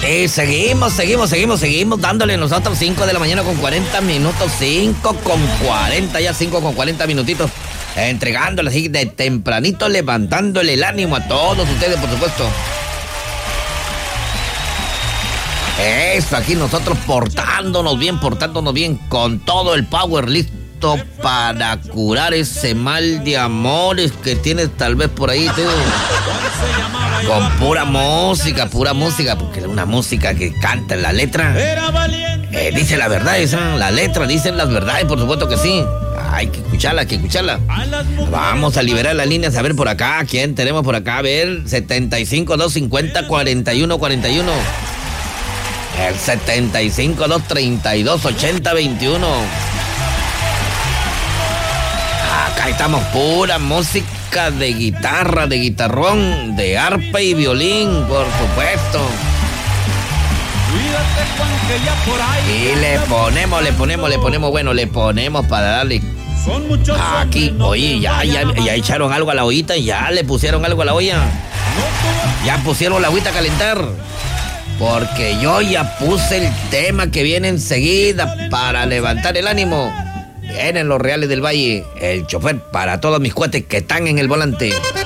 Sí, seguimos dándole nosotros 5 de la mañana con 40 minutos, 5 con 40, ya 5 con 40 minutitos, entregándole así de tempranito, levantándole el ánimo a todos ustedes, por supuesto. Eso, aquí nosotros portándonos bien, con todo el power listo para curar ese mal de amores que tienes tal vez por ahí tú. Con pura música, porque es una música que canta en la letra. Dice la verdad, la letra dicen las verdades, por supuesto que sí. Hay que escucharla. Vamos a liberar las líneas, a ver por acá, ¿quién tenemos por acá? A ver, 75 250 41 41. El 75 232 80 21. Acá estamos, pura música de guitarra, de guitarrón, de arpa y violín, por supuesto. Y le ponemos para darle. Aquí, oye, ya echaron algo a la ollita, ya le pusieron algo a la olla. Ya pusieron la agüita a calentar. Porque yo ya puse el tema que viene enseguida para levantar el ánimo. Vienen los Reales del Valle, el chofer para todos mis cuates que están en el volante.